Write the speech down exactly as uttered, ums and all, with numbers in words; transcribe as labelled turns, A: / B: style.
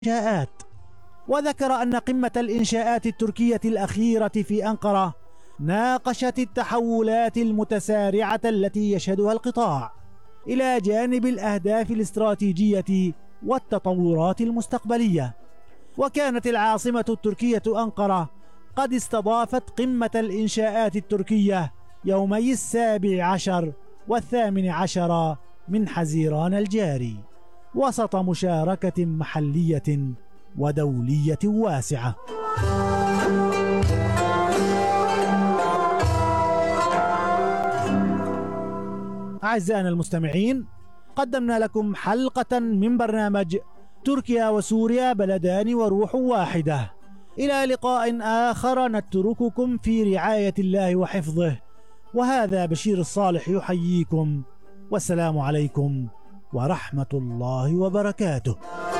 A: الإنشاءات. وذكر أن قمة الإنشاءات التركية الأخيرة في أنقرة ناقشت التحولات المتسارعة التي يشهدها القطاع إلى جانب الأهداف الاستراتيجية والتطورات المستقبلية. وكانت العاصمة التركية أنقرة قد استضافت قمة الإنشاءات التركية يومي السابع عشر والثامن عشر من حزيران الجاري، وسط مشاركة محلية ودولية واسعة. أعزائنا المستمعين، قدمنا لكم حلقة من برنامج تركيا وسوريا بلدان وروح واحدة. إلى لقاء آخر نترككم في رعاية الله وحفظه، وهذا بشير الصالح يحييكم، والسلام عليكم ورحمة الله وبركاته.